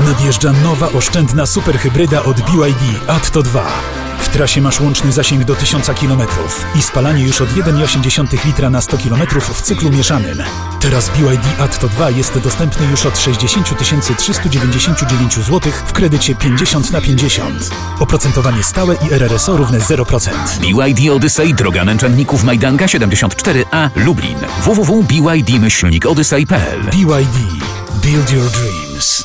Nadjeżdża nowa, oszczędna superhybryda od BYD Atto 2. W trasie masz łączny zasięg do 1000 km i spalanie już od 1,8 litra na 100 km w cyklu mieszanym. Teraz BYD Atto 2 jest dostępny już od 60 399 zł w kredycie 50/50. Oprocentowanie stałe i RRSO równe 0%. BYD Odyssey, droga Męczenników Majdanka 74A, Lublin. www.byd-odyssey.pl. BYD. Build your dream.